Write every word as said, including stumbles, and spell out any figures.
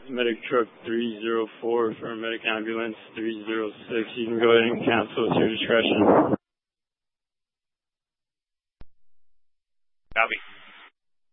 medic truck three zero four for medic ambulance three zero six. You can go ahead and cancel at your discretion. Copy.